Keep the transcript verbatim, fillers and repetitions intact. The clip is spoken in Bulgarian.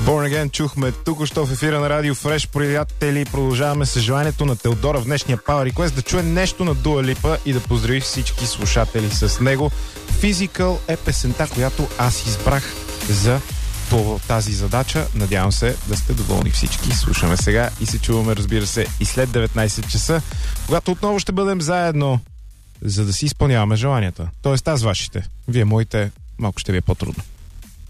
Born Again чухме тук-що в ефира на Радио Фреш. Приятели, продължаваме с желанието на Теодора в днешния Power Request да чуе нещо на Дуа Липа и да поздрави всички слушатели с него. Physical е песента, която аз избрах за тази задача. Надявам се да сте доволни всички. Слушаме сега и се чуваме, разбира се, и след деветнайсет часа, когато отново ще бъдем заедно, за да си изпълняваме желанията. Тоест аз вашите. Вие моите, малко ще ви е по-трудно.